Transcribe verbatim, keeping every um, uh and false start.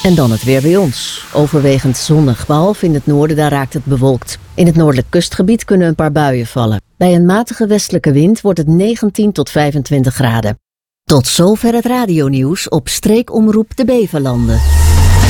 En dan het weer bij ons. Overwegend zonnig, behalve in het noorden, daar raakt het bewolkt. In het noordelijk kustgebied kunnen een paar buien vallen. Bij een matige westelijke wind wordt het negentien tot vijfentwintig graden. Tot zover het radionieuws op Streekomroep de Beverlanden.